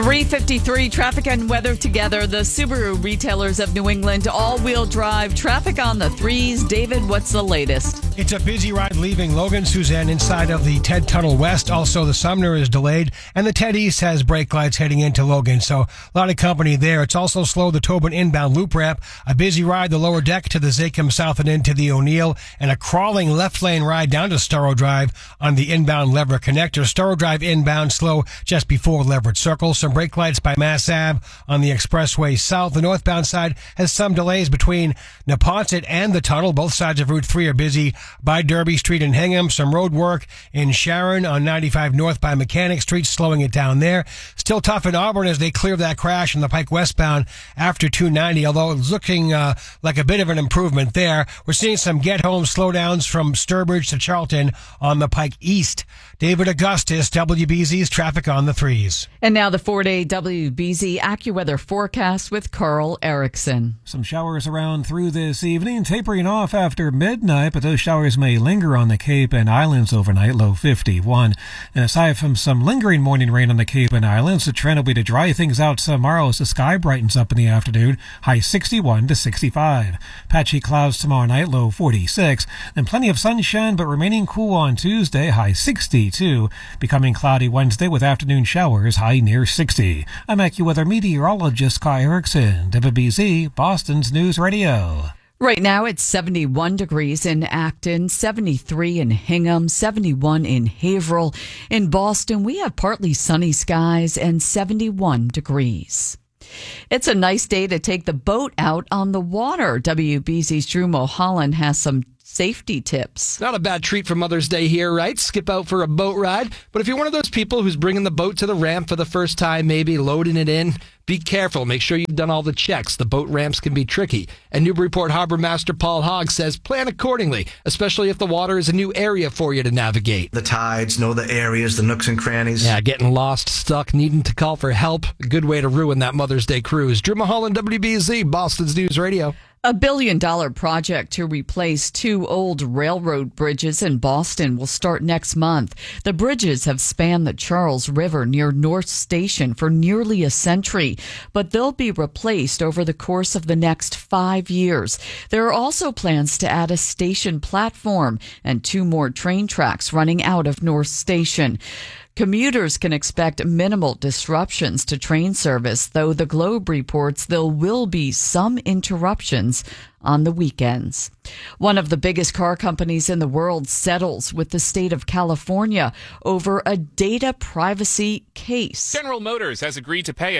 3:53 traffic and weather together. The Subaru retailers of New England all-wheel drive traffic on the threes. David, what's the latest? It's a busy ride leaving Logan, Suzanne, inside of the Ted Tunnel West. Also, the Sumner is delayed, and the Ted East has brake lights heading into Logan. So, a lot of company there. It's also slow, the Tobin inbound loop ramp. A busy ride, the lower deck to the Zakim South and into the O'Neill, and a crawling left lane ride down to Storrow Drive on the inbound Leverett connector. Storrow Drive inbound slow just before Leverett Circle. Some brake lights by Mass Ave on the expressway south. The northbound side has some delays between Neponset and the tunnel. Both sides of Route 3 are busy by Derby Street and Hingham. Some road work in Sharon on 95 north by Mechanic Street, slowing it down there. Still tough in Auburn as they clear that crash in the Pike westbound after 290, although it's looking like a bit of an improvement there. We're seeing some get-home slowdowns from Sturbridge to Charlton on the Pike East. David Augustus, WBZ's traffic on the threes. And now the 4-day WBZ AccuWeather forecast with Carl Erickson. Some showers around through this evening, tapering off after midnight, but those showers may linger on the Cape and Islands overnight, low 51. And aside from some lingering morning rain on the Cape and Islands, the trend will be to dry things out tomorrow as the sky brightens up in the afternoon, high 61 to 65. Patchy clouds tomorrow night, low 46. Then plenty of sunshine, but remaining cool on Tuesday, high 62. Becoming cloudy Wednesday with afternoon showers, high near 60. I'm AccuWeather meteorologist Kai Erickson, WBZ, Boston's News Radio. Right now it's 71 degrees in Acton, 73 in Hingham, 71 in Haverhill. In Boston, we have partly sunny skies and 71 degrees. It's a nice day to take the boat out on the water. WBZ's Drew Mulholland has some safety tips. Not a bad treat for Mother's Day here, right? Skip out for a boat ride. But if you're one of those people who's bringing the boat to the ramp for the first time, maybe loading it in, be careful. Make sure you've done all the checks. The boat ramps can be tricky. And Newburyport Harbor Master Paul Hogg says plan accordingly, especially if the water is a new area for you to navigate. The tides, know the areas, the nooks and crannies. Yeah, getting lost, stuck, needing to call for help. A good way to ruin that Mother's Day cruise. Drew Mulholland, WBZ, Boston's News Radio. A $1 billion project to replace two old railroad bridges in Boston will start next month. The bridges have spanned the Charles River near North Station for nearly a century, but they'll be replaced over the course of the next 5 years. There are also plans to add a station platform and 2 more train tracks running out of North Station. Commuters can expect minimal disruptions to train service, though the Globe reports there will be some interruptions on the weekends. One of the biggest car companies in the world settles with the state of California over a data privacy case. General Motors has agreed to pay a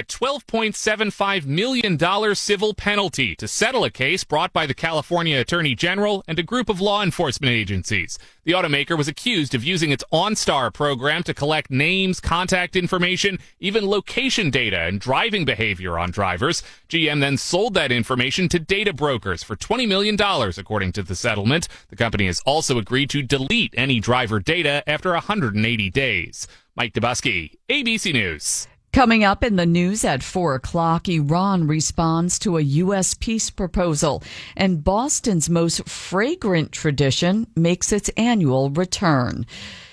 $12.75 million civil penalty to settle a case brought by the California Attorney General and a group of law enforcement agencies. The automaker was accused of using its OnStar program to collect names, contact information, even location data and driving behavior on drivers. GM then sold that information to data brokers for $20 million, according to the settlement. The company has also agreed to delete any driver data after 180 days. Mike Dubusky, ABC News. Coming up in the news at 4 o'clock, Iran responds to a U.S. peace proposal, and Boston's most fragrant tradition makes its annual return.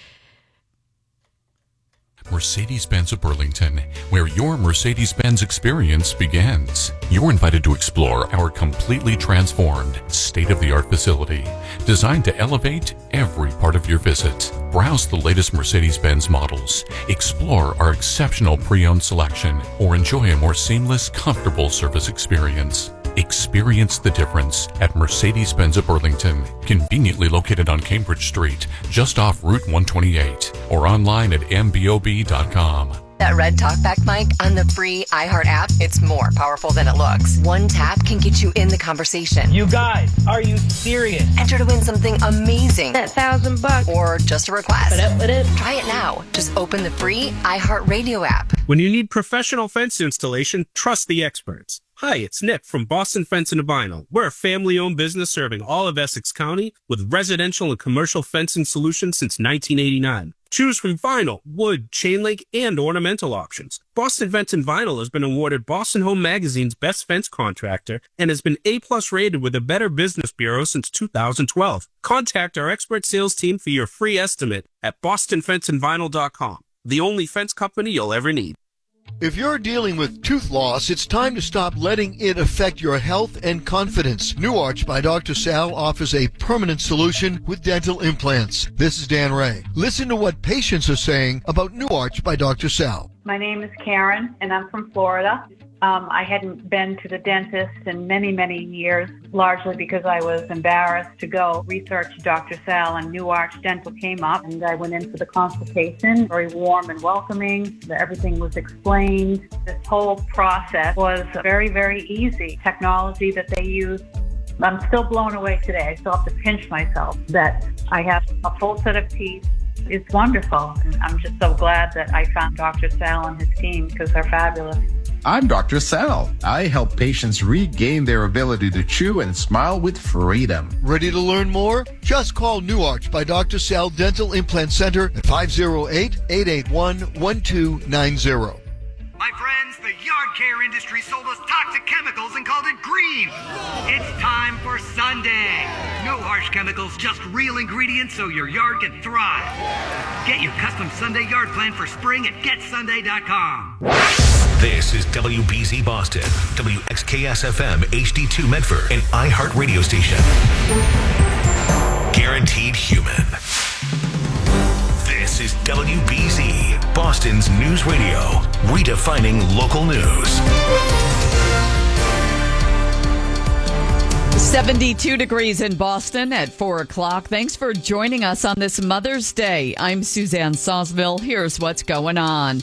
Mercedes-Benz of Burlington, where your Mercedes-Benz experience begins. You're invited to explore our completely transformed, state-of-the-art facility, designed to elevate every part of your visit. Browse the latest Mercedes-Benz models, explore our exceptional pre-owned selection, or enjoy a more seamless, comfortable service experience. Experience the difference at Mercedes-Benz of Burlington, conveniently located on Cambridge Street, just off Route 128, or online at mbob.com. That red talkback mic on the free iHeart app, it's more powerful than it looks. One tap can get you in the conversation. You guys, are you serious? Enter to win something amazing. That $1,000. Or just a request. What up? Try it now. Just open the free iHeart Radio app. When you need professional fence installation, trust the experts. Hi, it's Nick from Boston Fence and Vinyl. We're a family-owned business serving all of Essex County with residential and commercial fencing solutions since 1989. Choose from vinyl, wood, chain link, and ornamental options. Boston Fence and Vinyl has been awarded Boston Home Magazine's Best Fence Contractor and has been A+ rated with the Better Business Bureau since 2012. Contact our expert sales team for your free estimate at bostonfenceandvinyl.com. The only fence company you'll ever need. If you're dealing with tooth loss, it's time to stop letting it affect your health and confidence. New Arch by Dr. Sal offers a permanent solution with dental implants. This is Dan Ray. Listen to what patients are saying about New Arch by Dr. Sal. My name is Karen, and I'm from Florida. I hadn't been to the dentist in many, many years, largely because I was embarrassed to go research Dr. Sal, and New Arch Dental came up, and I went in for the consultation, very warm and welcoming. Everything was explained. This whole process was very, very easy. Technology that they use, I'm still blown away today. I still have to pinch myself that I have a full set of teeth. It's wonderful, and I'm just so glad that I found Dr. Sal and his team because they're fabulous. I'm Dr. Sal. I help patients regain their ability to chew and smile with freedom. Ready to learn more? Just call New Arch by Dr. Sal Dental Implant Center at 508-881-1290. My friends, the yard care industry sold us toxic chemicals and called it green. It's time for Sunday. No harsh chemicals, just real ingredients so your yard can thrive. Get your custom Sunday yard plan for spring at getsunday.com. This is WBZ Boston, WXKS-FM HD2 Medford, an iHeart radio station. Guaranteed human. This is WBZ, Boston's news radio, redefining local news. 72 degrees in Boston at 4 o'clock. Thanks for joining us on this Mother's Day. I'm Suzanne Sosville. Here's what's going on.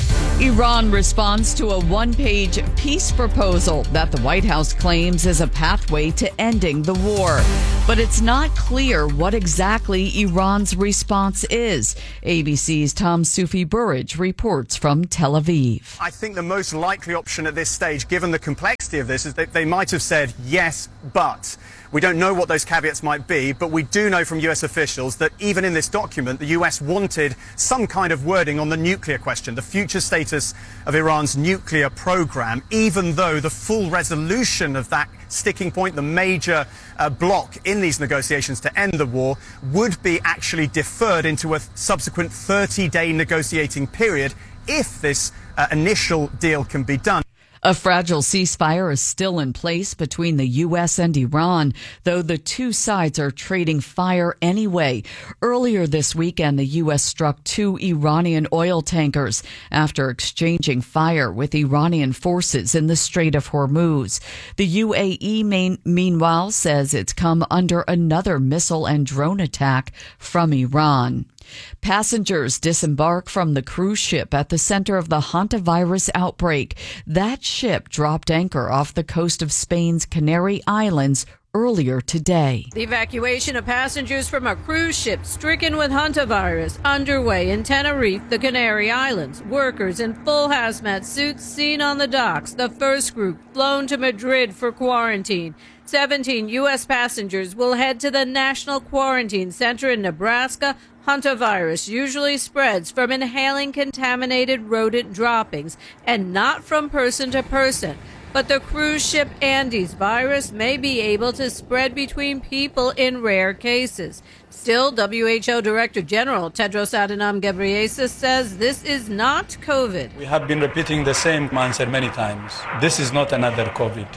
Iran responds to a one-page peace proposal that the White House claims is a pathway to ending the war. But it's not clear what exactly Iran's response is. ABC's Tom Soufi-Burridge reports from Tel Aviv. I think the most likely option at this stage, given the complexity of this, is that they might have said yes, but. We don't know what those caveats might be, but we do know from U.S. officials that even in this document, the U.S. wanted some kind of wording on the nuclear question, the future status of Iran's nuclear program, even though the full resolution of that sticking point, the major block in these negotiations to end the war, would be actually deferred into a subsequent 30-day negotiating period if this initial deal can be done. A fragile ceasefire is still in place between the U.S. and Iran, though the two sides are trading fire anyway. Earlier this weekend, the U.S. struck 2 Iranian oil tankers after exchanging fire with Iranian forces in the Strait of Hormuz. The UAE, meanwhile, says it's come under another missile and drone attack from Iran. Passengers disembark from the cruise ship at the center of the hantavirus outbreak. That ship dropped anchor off the coast of Spain's Canary Islands earlier today. The evacuation of passengers from a cruise ship stricken with hantavirus underway in Tenerife, the Canary Islands. Workers in full hazmat suits seen on the docks. The first group flown to Madrid for quarantine. 17 U.S. passengers will head to the National Quarantine Center in Nebraska. Hantavirus usually spreads from inhaling contaminated rodent droppings and not from person to person. But the cruise ship Andes virus may be able to spread between people in rare cases. Still, WHO Director General Tedros Adhanom Ghebreyesus says this is not COVID. We have been repeating the same answer many times. This is not another COVID.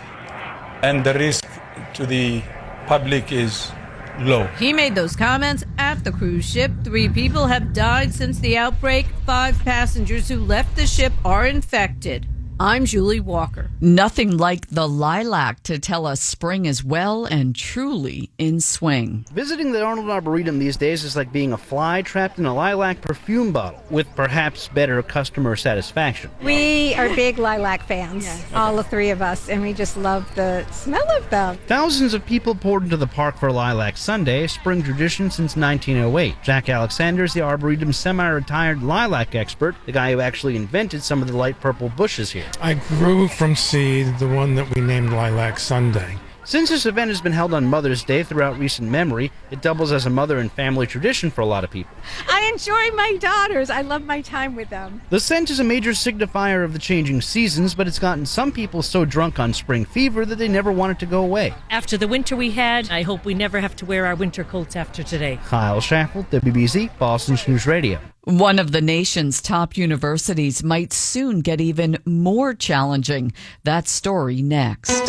And the risk to the public is low. He made those comments at the cruise ship. 3 people have died since the outbreak. 5 passengers who left the ship are infected. I'm Julie Walker. Nothing like the lilac to tell us spring is well and truly in swing. Visiting the Arnold Arboretum these days is like being a fly trapped in a lilac perfume bottle, with perhaps better customer satisfaction. We are big lilac fans, all the 3 of us, and we just love the smell of them. Thousands of people poured into the park for Lilac Sunday, a spring tradition since 1908. Jack Alexander is the Arboretum's semi-retired lilac expert, the guy who actually invented some of the light purple bushes here. I grew from seed the one that we named Lilac Sunday. Since this event has been held on Mother's Day throughout recent memory, it doubles as a mother and family tradition for a lot of people. I enjoy my daughters. I love my time with them. The scent is a major signifier of the changing seasons, but it's gotten some people so drunk on spring fever that they never want it to go away. After the winter we had, I hope we never have to wear our winter coats after today. Kyle Schaffel, WBZ, Boston's News Radio. One of the nation's top universities might soon get even more challenging. That story next.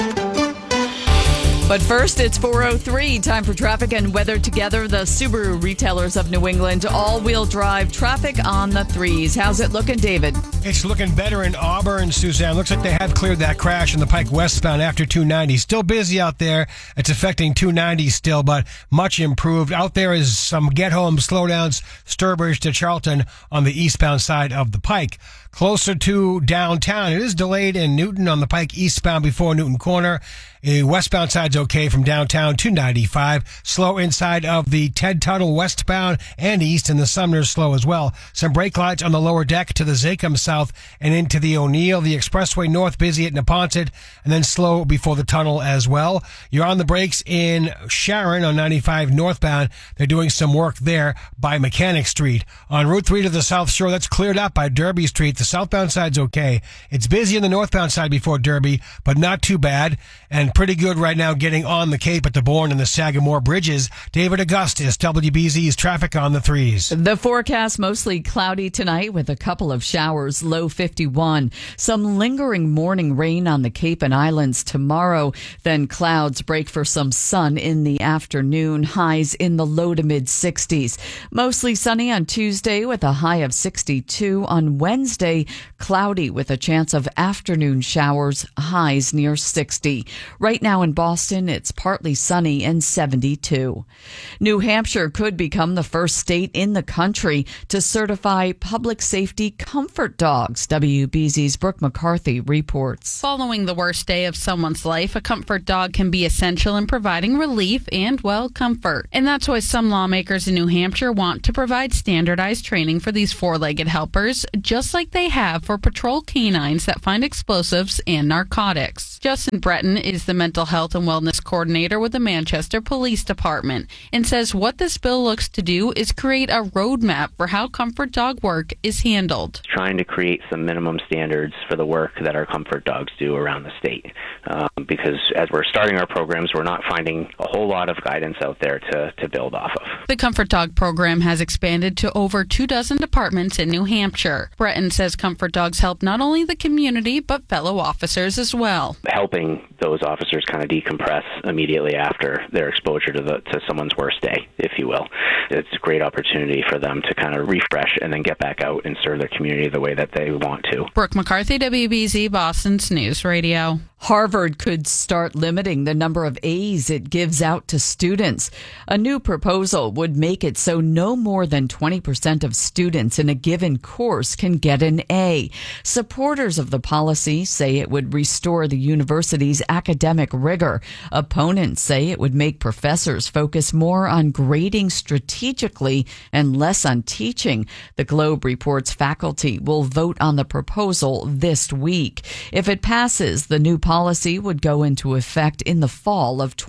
But first, it's 4:03. Time for traffic and weather together. The Subaru retailers of New England, all-wheel drive traffic on the threes. How's it looking, David? It's looking better in Auburn, Suzanne. Looks like they have cleared that crash in the Pike westbound after 290. Still busy out there. It's affecting 290 still, but much improved. Out there is some get-home slowdowns, Sturbridge to Charlton on the eastbound side of the Pike. Closer to downtown, it is delayed in Newton on the Pike eastbound before Newton Corner. Westbound side's okay from downtown to 95. Slow inside of the Ted Tuttle westbound and east, and the Sumner's slow as well. Some brake lights on the lower deck to the Zachem south and into the O'Neill. The expressway north busy at Neponset, and then slow before the tunnel as well. You're on the brakes in Sharon on 95 northbound. They're doing some work there by Mechanic Street. On Route 3 to the South Shore, that's cleared up by Derby Street. The southbound side's okay. It's busy in the northbound side before Derby, but not too bad. And pretty good right now getting on the Cape at the Bourne and the Sagamore bridges. David Augustus, WBZ's traffic on the threes. The forecast mostly cloudy tonight with a couple of showers, low 51. Some lingering morning rain on the Cape and Islands tomorrow. Then clouds break for some sun in the afternoon. Highs in the low to mid 60s. Mostly sunny on Tuesday with a high of 62. On Wednesday, cloudy with a chance of afternoon showers. Highs near 60. Right now in Boston, it's partly sunny and 72. New Hampshire could become the first state in the country to certify public safety comfort dogs. WBZ's Brooke McCarthy reports. Following the worst day of someone's life, a comfort dog can be essential in providing relief and, well, comfort. And that's why some lawmakers in New Hampshire want to provide standardized training for these four-legged helpers, just like they have for patrol canines that find explosives and narcotics. Justin Breton is the mental health and wellness coordinator with the Manchester Police Department and says what this bill looks to do is create a roadmap for how comfort dog work is handled. Trying to create some minimum standards for the work that our comfort dogs do around the state. Because as we're starting our programs, we're not finding a whole lot of guidance out there to build off of. The Comfort Dog program has expanded to over 24 departments in New Hampshire. Breton says comfort dogs help not only the community, but fellow officers as well. Helping those officers kind of decompress immediately after their exposure to someone's worst day, if you will. It's a great opportunity for them to kind of refresh and then get back out and serve their community the way that they want to. Brooke McCarthy, WBZ, Boston's News Radio. Harvard could start limiting the number of A's it gives out to students. A new proposal would make it so no more than 20% of students in a given course can get an A. Supporters of the policy say it would restore the university's academic rigor. Opponents say it would make professors focus more on grading strategically and less on teaching. The Globe reports faculty will vote on the proposal this week. If it passes, the new policy would go into effect in the fall of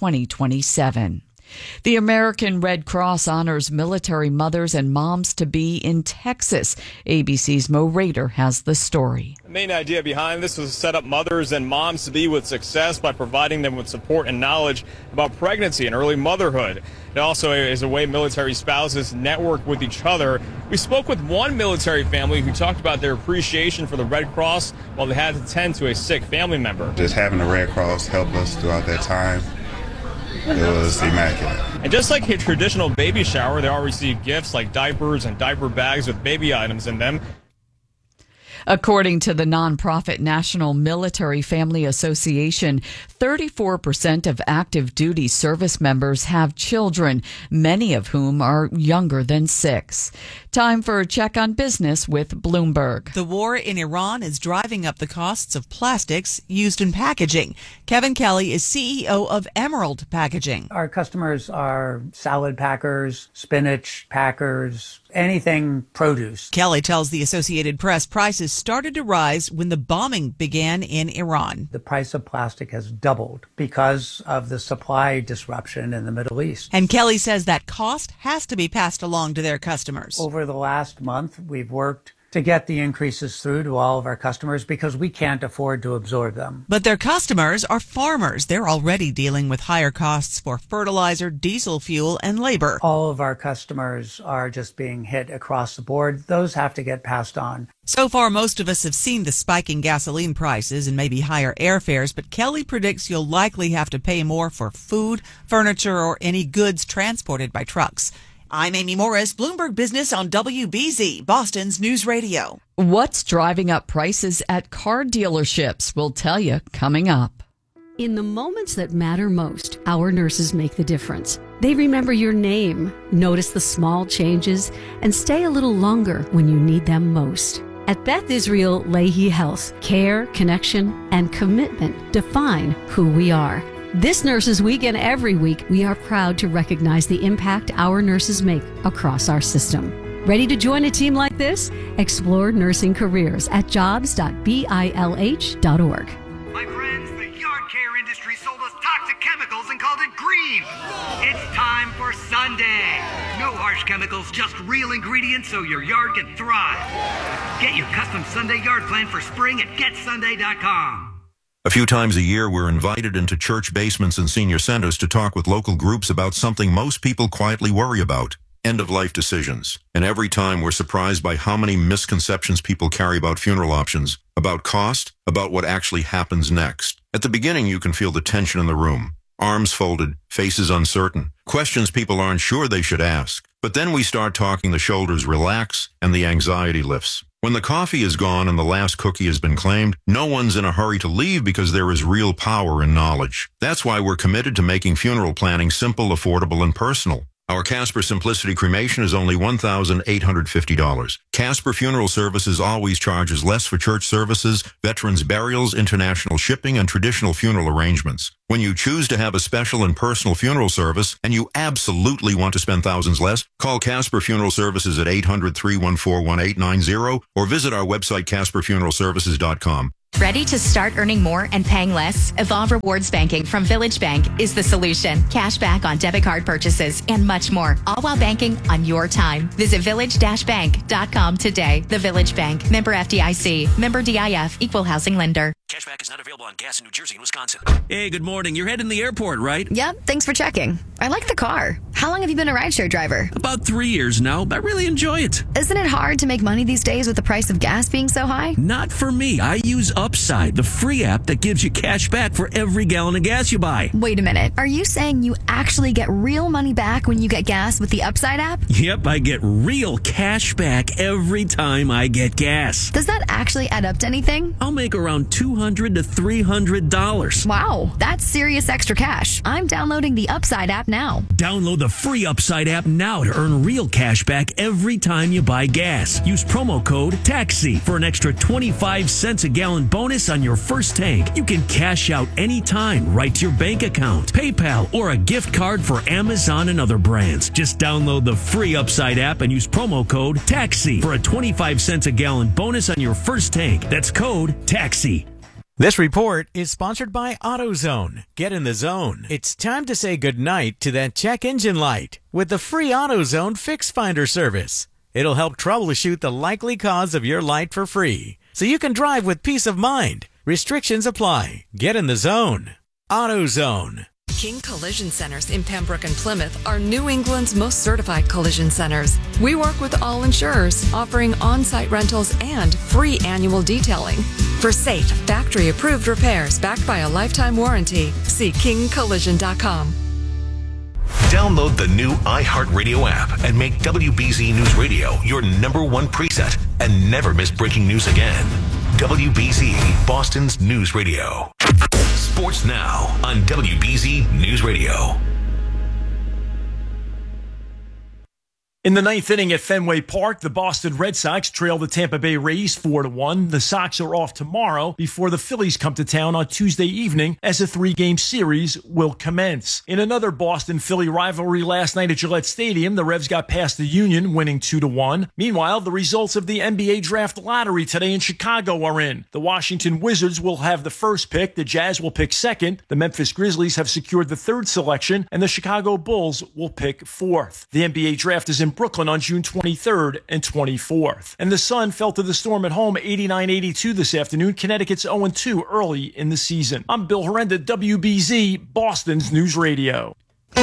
2027. The American Red Cross honors military mothers and moms-to-be in Texas. ABC's Mo Rader has the story. The main idea behind this was to set up mothers and moms-to-be with success by providing them with support and knowledge about pregnancy and early motherhood. It also is a way military spouses network with each other. We spoke with one military family who talked about their appreciation for the Red Cross while they had to tend to a sick family member. Just having the Red Cross help us throughout that time, it was immaculate. And just like a traditional baby shower, they all receive gifts like diapers and diaper bags with baby items in them. According to the nonprofit National Military Family Association, 34% of active duty service members have children, many of whom are younger than 6. Time for a check on business with Bloomberg. The war in Iran is driving up the costs of plastics used in packaging. Kevin Kelly is CEO of Emerald Packaging. Our customers are salad packers, spinach packers, anything produce. Kelly tells the Associated Press prices started to rise when the bombing began in Iran. The price of plastic has doubled because of the supply disruption in the Middle East. And Kelly says that cost has to be passed along to their customers. Over the last month, we've worked to get the increases through to all of our customers because we can't afford to absorb them. But their customers are farmers. They're already dealing with higher costs for fertilizer, diesel fuel, and labor. All of our customers are just being hit across the board. Those have to get passed on. So far, most of us have seen the spike in gasoline prices and maybe higher airfares, but Kelly predicts you'll likely have to pay more for food, furniture, or any goods transported by trucks. I'm Amy Morris, Bloomberg Business on WBZ, Boston's News Radio. What's driving up prices at car dealerships? We'll tell you coming up. In the moments that matter most, our nurses make the difference. They remember your name, notice the small changes, and stay a little longer when you need them most. At Beth Israel Lahey Health, care, connection, and commitment define who we are. This Nurses Week and every week, we are proud to recognize the impact our nurses make across our system. Ready to join a team like this? Explore nursing careers at jobs.bilh.org. My friends, the yard care industry sold us toxic chemicals and called it green. It's time for Sunday. No harsh chemicals, just real ingredients so your yard can thrive. Get your custom Sunday yard plan for spring at getsunday.com. A few times a year, we're invited into church basements and senior centers to talk with local groups about something most people quietly worry about: end-of-life decisions. And every time we're surprised by how many misconceptions people carry about funeral options, about cost, about what actually happens next. At the beginning, you can feel the tension in the room. Arms folded, faces uncertain, questions people aren't sure they should ask. But then we start talking, the shoulders relax, and the anxiety lifts. When the coffee is gone and the last cookie has been claimed, no one's in a hurry to leave because there is real power in knowledge. That's why we're committed to making funeral planning simple, affordable, and personal. Our Casper Simplicity cremation is only $1,850. Casper Funeral Services always charges less for church services, veterans burials, international shipping, and traditional funeral arrangements. When you choose to have a special and personal funeral service, and you absolutely want to spend thousands less, call Casper Funeral Services at 800-314-1890 or visit our website, CasperFuneralServices.com. Ready to start earning more and paying less? Evolve Rewards Banking from Village Bank is the solution. Cash back on debit card purchases and much more, all while banking on your time. Visit village-bank.com today. The Village Bank. Member FDIC. Member DIF. Equal housing lender. Cashback is not available on gas in New Jersey and Wisconsin. Hey, good morning. You're heading to the airport, right? Yep, thanks for checking. I like the car. How long have you been a rideshare driver? About 3 years now. I really enjoy it. Isn't it hard to make money these days with the price of gas being so high? Not for me. I use Upside, the free app that gives you cash back for every gallon of gas you buy. Wait a minute. Are you saying you actually get real money back when you get gas with the Upside app? Yep, I get real cash back every time I get gas. Does that actually add up to anything? I'll make around $200 to $300. Wow, that's serious extra cash. I'm downloading the Upside app now. Download the free Upside app now to earn real cash back every time you buy gas. Use promo code TAXI for an extra 25 cents a gallon bonus on your first tank. You can cash out anytime right to your bank account, PayPal, or a gift card for Amazon and other brands. Just download the free Upside app and use promo code TAXI for a 25 cents a gallon bonus on your first tank. That's code TAXI. This report is sponsored by AutoZone. Get in the zone. It's time to say goodnight to that check engine light with the free AutoZone Fix Finder service. It'll help troubleshoot the likely cause of your light for free, so you can drive with peace of mind. Restrictions apply. Get in the zone. AutoZone. King Collision Centers in Pembroke and Plymouth are New England's most certified collision centers. We work with all insurers, offering on-site rentals and free annual detailing. For safe, factory-approved repairs backed by a lifetime warranty, see kingcollision.com. Download the new iHeartRadio app and make WBZ News Radio your #1 preset and never miss breaking news again. WBZ, Boston's News Radio. Sports now on WBZ News Radio. In the ninth inning at Fenway Park, the Boston Red Sox trail the Tampa Bay Rays 4-1. The Sox are off tomorrow before the Phillies come to town on Tuesday evening as a 3-game series will commence. In another Boston-Philly rivalry last night at Gillette Stadium, the Revs got past the Union, winning 2-1. Meanwhile, the results of the NBA Draft Lottery today in Chicago are in. The Washington Wizards will have the first pick, the Jazz will pick second, the Memphis Grizzlies have secured the third selection, and the Chicago Bulls will pick fourth. The NBA Draft is in Brooklyn on June 23rd and 24th. And the Sun fell to the Storm at home 89-82 this afternoon. Connecticut's 0-2 early in the season. I'm Bill Horrenda, WBZ, Boston's News Radio.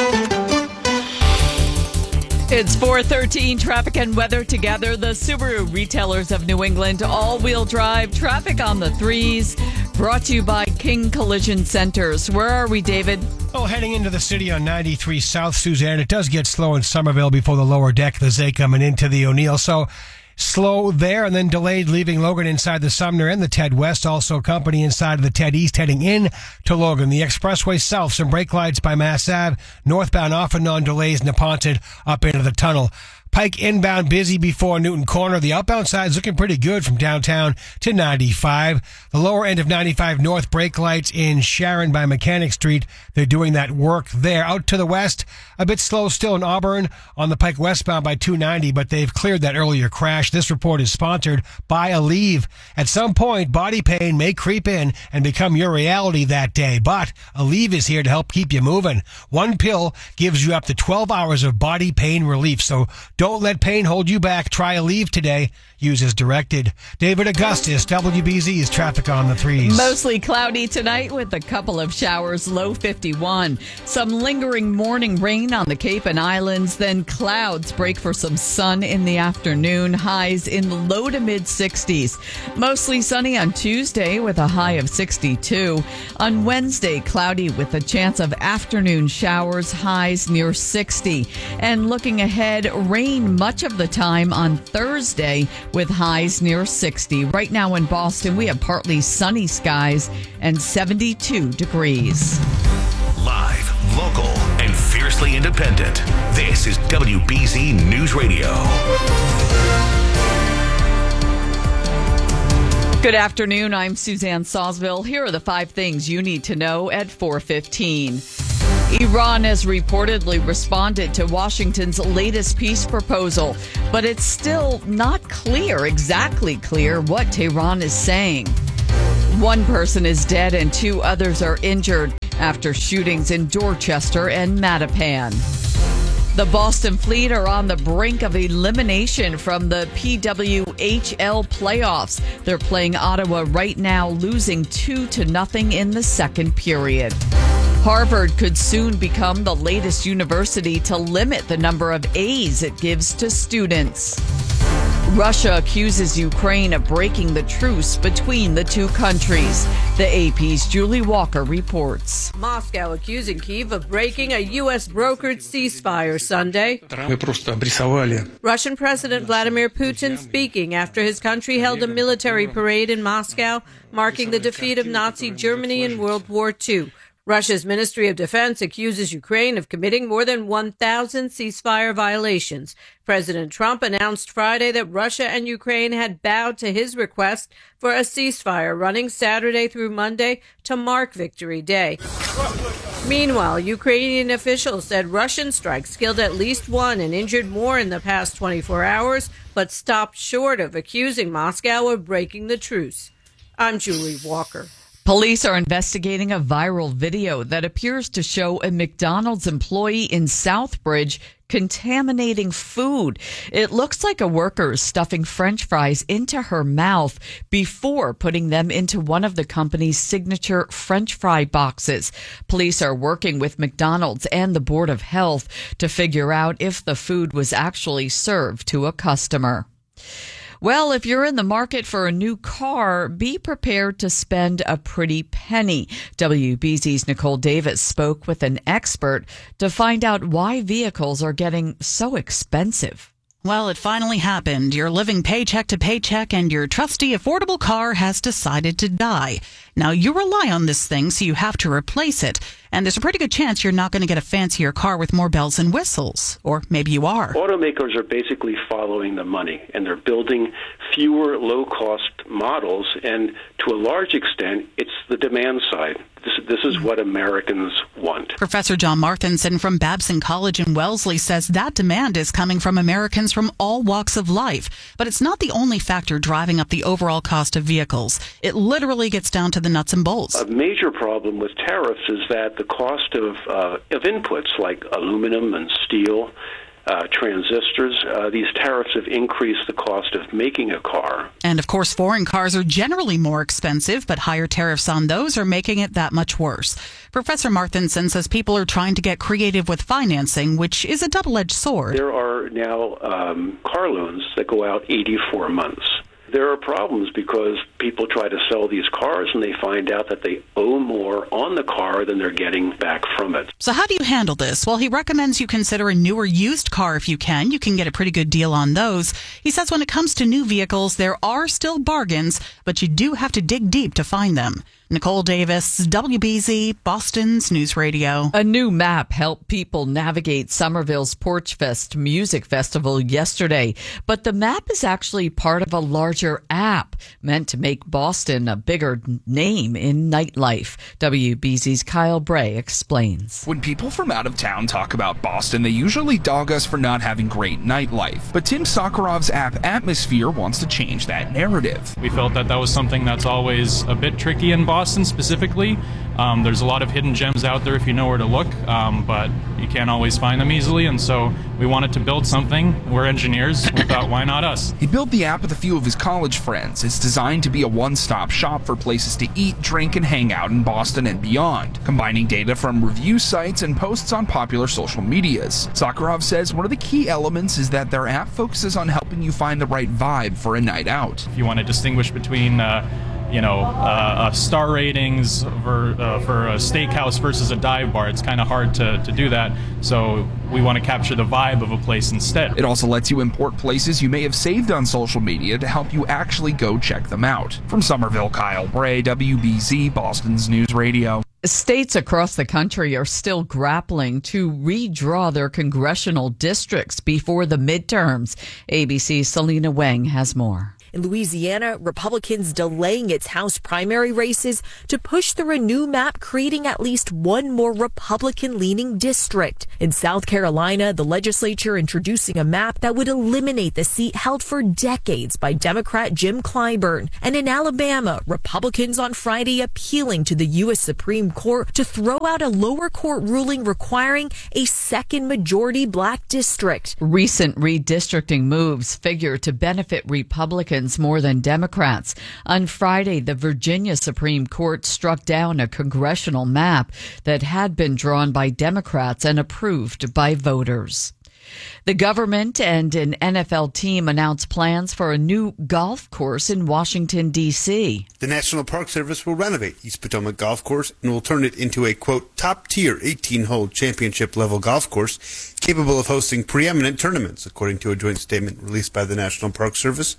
It's 4:13, traffic and weather together. The Subaru retailers of New England, all-wheel drive, traffic on the threes, brought to you by King Collision Centers. Where are we, David? Oh, heading into the city on 93 South, Suzanne. It does get slow in Somerville before the lower deck of the Zachem and into the O'Neill. So slow there, and then delayed leaving Logan inside the Sumner and the Ted West. Also company inside of the Ted East heading in to Logan. The expressway south, some brake lights by Mass Ave. Northbound off and on delays, Neponset up into the tunnel. Pike inbound busy before Newton Corner. The outbound side's looking pretty good from downtown to 95. The lower end of 95 north, brake lights in Sharon by Mechanic Street. They're doing that work there. Out to the west, a bit slow still in Auburn on the Pike westbound by 290, but they've cleared that earlier crash. This report is sponsored by Aleve. At some point, body pain may creep in and become your reality that day, but Aleve is here to help keep you moving. One pill gives you up to 12 hours of body pain relief, so don't let pain hold you back. Try Aleve today. Use as directed. David Augustus, WBZ's traffic on the threes. Mostly cloudy tonight with a couple of showers, low 51. Some lingering morning rain on the Cape and Islands, then clouds break for some sun in the afternoon, highs in the low to mid 60s. Mostly sunny on Tuesday with a high of 62. On Wednesday, cloudy with a chance of afternoon showers, highs near 60. And looking ahead, rain much of the time on Thursday with highs near 60. Right now in Boston, we have partly sunny skies and 72 degrees. Live, local, and fiercely independent. This is WBZ News Radio. Good afternoon. I'm Suzanne Sawsville. Here are the 5 things you need to know at 4:15. Iran has reportedly responded to Washington's latest peace proposal, but it's still not exactly clear what Tehran is saying. One person is dead and 2 others are injured after shootings in Dorchester and Mattapan. The Boston Fleet are on the brink of elimination from the PWHL playoffs. They're playing Ottawa right now, losing 2-0 in the second period. Harvard could soon become the latest university to limit the number of A's it gives to students. Russia accuses Ukraine of breaking the truce between the two countries. The AP's Julie Walker reports. Moscow accusing Kyiv of breaking a U.S. brokered ceasefire Sunday. Russian President Vladimir Putin speaking after his country held a military parade in Moscow, marking the defeat of Nazi Germany in World War II. Russia's Ministry of Defense accuses Ukraine of committing more than 1,000 ceasefire violations. President Trump announced Friday that Russia and Ukraine had bowed to his request for a ceasefire running Saturday through Monday to mark Victory Day. Meanwhile, Ukrainian officials said Russian strikes killed at least 1 and injured more in the past 24 hours, but stopped short of accusing Moscow of breaking the truce. I'm Julie Walker. Police are investigating a viral video that appears to show a McDonald's employee in Southbridge contaminating food. It looks like a worker is stuffing French fries into her mouth before putting them into one of the company's signature French fry boxes. Police are working with McDonald's and the Board of Health to figure out if the food was actually served to a customer. Well, if you're in the market for a new car, be prepared to spend a pretty penny. WBZ's Nicole Davis spoke with an expert to find out why vehicles are getting so expensive. Well, it finally happened. You're living paycheck to paycheck and your trusty affordable car has decided to die. Now, you rely on this thing, so you have to replace it. And there's a pretty good chance you're not going to get a fancier car with more bells and whistles. Or maybe you are. Automakers are basically following the money, and they're building fewer low-cost models. And to a large extent, it's the demand side. This is what Americans want. Professor John Marthinson from Babson College in Wellesley says that demand is coming from Americans from all walks of life. But it's not the only factor driving up the overall cost of vehicles. It literally gets down to the nuts and bolts. A major problem with tariffs is that the cost of inputs like aluminum and steel, transistors, these tariffs have increased the cost of making a car. And of course, foreign cars are generally more expensive, but higher tariffs on those are making it that much worse. Professor Marthinson says people are trying to get creative with financing, which is a double-edged sword. There are now car loans that go out 84 months. There are problems because people try to sell these cars and they find out that they owe more on the car than they're getting back from it. So how do you handle this? Well, he recommends you consider a newer used car if you can. You can get a pretty good deal on those. He says when it comes to new vehicles, there are still bargains, but you do have to dig deep to find them. Nicole Davis, WBZ, Boston's News Radio. A new map helped people navigate Somerville's Porch Fest music festival yesterday. But the map is actually part of a larger app meant to make Boston a bigger name in nightlife. WBZ's Kyle Bray explains. When people from out of town talk about Boston, they usually dog us for not having great nightlife. But Tim Sakharov's app Atmosphere wants to change that narrative. We felt that was something that's always a bit tricky in Boston specifically. There's a lot of hidden gems out there if you know where to look, but you can't always find them easily, and so we wanted to build something. We're engineers. We thought, why not us? He built the app with a few of his college friends. It's designed to be a one-stop shop for places to eat, drink, and hang out in Boston and beyond, combining data from review sites and posts on popular social medias. Sakharov says one of the key elements is that their app focuses on helping you find the right vibe for a night out. If you want to distinguish between star ratings for a steakhouse versus a dive bar, it's kind of hard to do that. So we want to capture the vibe of a place instead. It also lets you import places you may have saved on social media to help you actually go check them out. From Somerville, Kyle Bray, WBZ, Boston's News Radio. States across the country are still grappling to redraw their congressional districts before the midterms. ABC's Selena Wang has more. In Louisiana, Republicans delaying its House primary races to push through a new map creating at least one more Republican-leaning district. In South Carolina, the legislature introducing a map that would eliminate the seat held for decades by Democrat Jim Clyburn. And in Alabama, Republicans on Friday appealing to the U.S. Supreme Court to throw out a lower court ruling requiring a second majority black district. Recent redistricting moves figure to benefit Republicans more than Democrats. On Friday, the Virginia Supreme Court struck down a congressional map that had been drawn by Democrats and approved by voters. The government and an NFL team announced plans for a new golf course in Washington, D.C. The National Park Service will renovate East Potomac Golf Course and will turn it into a, quote, top-tier 18-hole championship-level golf course capable of hosting preeminent tournaments, according to a joint statement released by the National Park Service.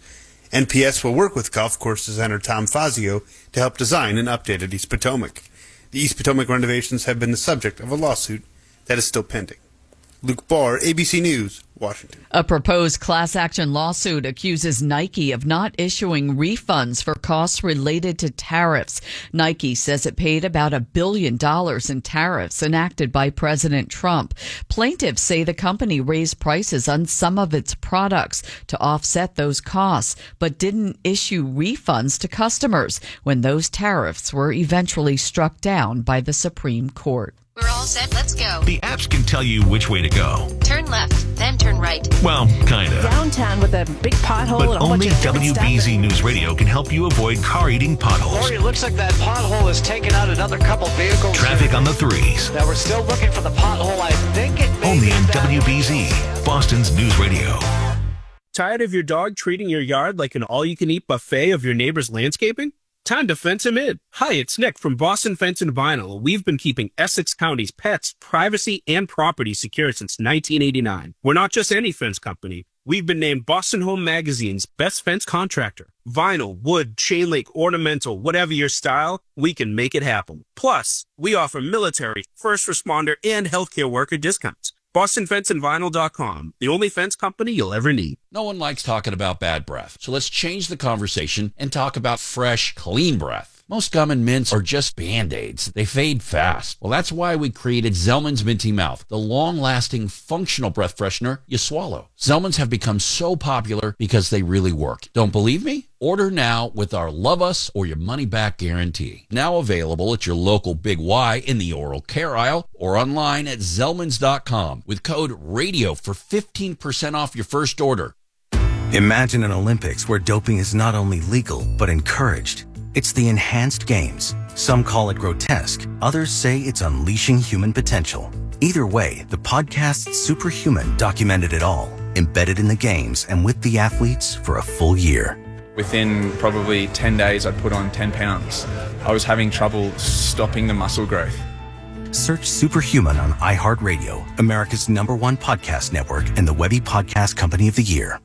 NPS will work with golf course designer Tom Fazio to help design an updated East Potomac. The East Potomac renovations have been the subject of a lawsuit that is still pending. Luke Barr, ABC News, Washington. A proposed class action lawsuit accuses Nike of not issuing refunds for costs related to tariffs. Nike says it paid about $1 billion in tariffs enacted by President Trump. Plaintiffs say the company raised prices on some of its products to offset those costs, but didn't issue refunds to customers when those tariffs were eventually struck down by the Supreme Court. We're all set. Let's go. The apps can tell you which way to go. Turn left, then turn right. Well, kind of. Downtown with a big pothole. But and a whole only bunch of WBZ News Radio can help you avoid car-eating potholes. Lori, it looks like that pothole has taken out another couple vehicles. Traffic on the threes. Now we're still looking for the pothole. I think it may only be on WBZ, Boston's News Radio. Tired of your dog treating your yard like an all-you-can-eat buffet of your neighbor's landscaping? Time to fence him in. Hi, it's Nick from Boston Fence and Vinyl. We've been keeping Essex County's pets, privacy, and property secure since 1989. We're not just any fence company. We've been named Boston Home Magazine's best fence contractor. Vinyl, wood, chain link, ornamental, whatever your style, we can make it happen. Plus, we offer military, first responder, and healthcare worker discounts. BostonFenceandVinyl.com, the only fence company you'll ever need. No one likes talking about bad breath, so let's change the conversation and talk about fresh, clean breath. Most gum and mints are just Band-Aids. They fade fast. Well, that's why we created Zellman's Minty Mouth, the long-lasting, functional breath freshener you swallow. Zellman's have become so popular because they really work. Don't believe me? Order now with our Love Us or Your Money Back guarantee. Now available at your local Big Y in the oral care aisle or online at Zellmans.com with code RADIO for 15% off your first order. Imagine an Olympics where doping is not only legal, but encouraged. It's the enhanced games. Some call it grotesque. Others say it's unleashing human potential. Either way, the podcast Superhuman documented it all, embedded in the games and with the athletes for a full year. Within probably 10 days, I'd put on 10 pounds. I was having trouble stopping the muscle growth. Search Superhuman on iHeartRadio, America's #1 podcast network and the Webby Podcast Company of the Year.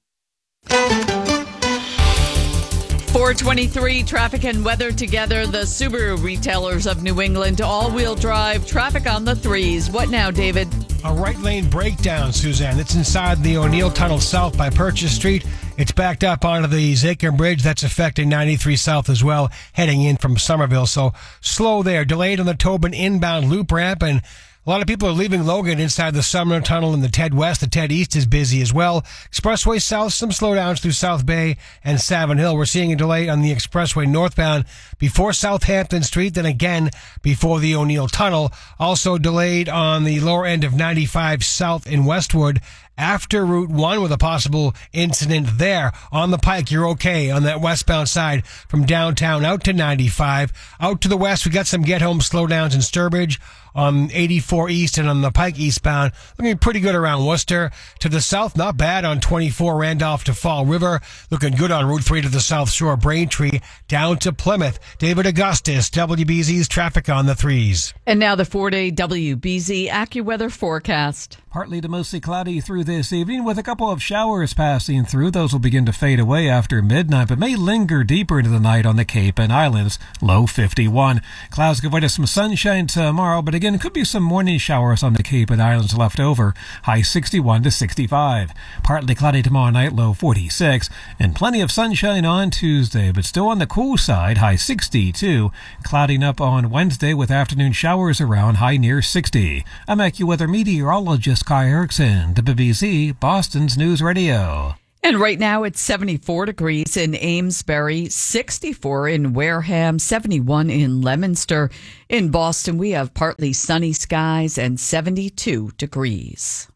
423 traffic and weather together. The Subaru retailers of New England all-wheel drive traffic on the threes. What now, David? A right lane breakdown, Suzanne. It's inside the O'Neill Tunnel South by Purchase Street. It's backed up onto the Zaker Bridge. That's affecting 93 South as well, heading in from Somerville. So slow there. Delayed on the Tobin inbound loop ramp, and a lot of people are leaving Logan inside the Sumner Tunnel and the Ted West. The Ted East is busy as well. Expressway South, some slowdowns through South Bay and Savin Hill. We're seeing a delay on the Expressway northbound before Southampton Street, then again before the O'Neill Tunnel. Also delayed on the lower end of 95 South in Westwood after Route 1 with a possible incident there. On the Pike, you're okay on that westbound side from downtown out to 95. Out to the west, we got some get-home slowdowns in Sturbridge on 84 East and on the Pike eastbound. Looking pretty good around Worcester. To the south, not bad on 24 Randolph to Fall River. Looking good on Route 3 to the South Shore, Braintree down to Plymouth. David Augustus, WBZ's traffic on the threes. And now the 4-day WBZ AccuWeather forecast. Partly to mostly cloudy through this evening with a couple of showers passing through. Those will begin to fade away after midnight, but may linger deeper into the night on the Cape and Islands. Low 51. Clouds give way to some sunshine tomorrow, but again, could be some morning showers on the Cape and Islands left over. High 61 to 65. Partly cloudy tomorrow night, low 46. And plenty of sunshine on Tuesday, but still on the cool side, high 62. Clouding up on Wednesday with afternoon showers around, high near 60. I'm AccuWeather meteorologist Kai Erickson, WBZ, Boston's News Radio. And right now it's 74 degrees in Amesbury, 64 in Wareham, 71 in Leominster. In Boston, we have partly sunny skies and 72 degrees.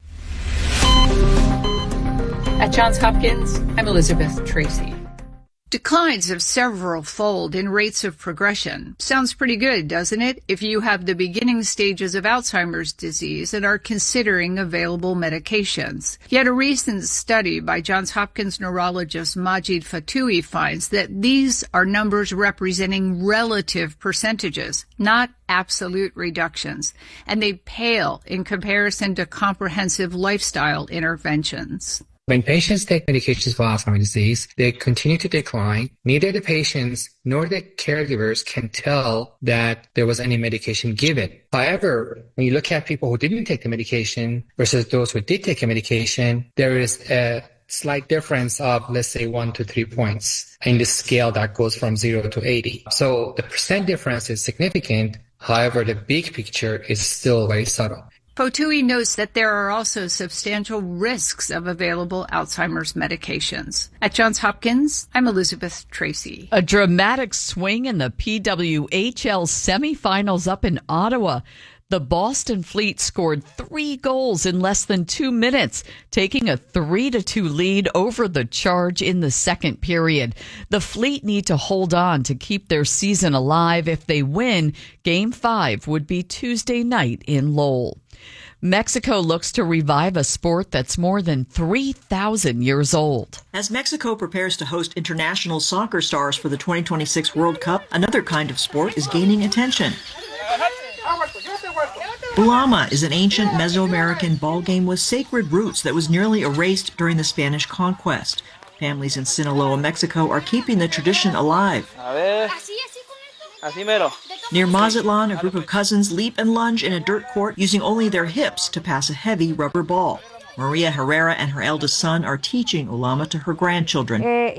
At Johns Hopkins, I'm Elizabeth Tracy. Declines of several-fold in rates of progression. Sounds pretty good, doesn't it? If you have the beginning stages of Alzheimer's disease and are considering available medications. Yet a recent study by Johns Hopkins neurologist Majid Fatoui finds that these are numbers representing relative percentages, not absolute reductions, and they pale in comparison to comprehensive lifestyle interventions. When patients take medications for Alzheimer's disease, they continue to decline. Neither the patients nor the caregivers can tell that there was any medication given. However, when you look at people who didn't take the medication versus those who did take a medication, there is a slight difference of, let's say, 1 to 3 points in the scale that goes from 0 to 80. So the percent difference is significant. However, the big picture is still very subtle. Fatoui notes that there are also substantial risks of available Alzheimer's medications. At Johns Hopkins, I'm Elizabeth Tracy. A dramatic swing in the PWHL semifinals up in Ottawa. The Boston Fleet scored 3 goals in less than 2 minutes, taking a 3-2 lead over the Charge in the second period. The Fleet need to hold on to keep their season alive. If they win, Game 5 would be Tuesday night in Lowell. Mexico looks to revive a sport that's more than 3,000 years old. As Mexico prepares to host international soccer stars for the 2026 World Cup, another kind of sport is gaining attention. Ulama is an ancient Mesoamerican ball game with sacred roots that was nearly erased during the Spanish conquest. Families in Sinaloa, Mexico are keeping the tradition alive. Near Mazatlan, a group of cousins leap and lunge in a dirt court using only their hips to pass a heavy rubber ball. Maria Herrera and her eldest son are teaching Ulama to her grandchildren.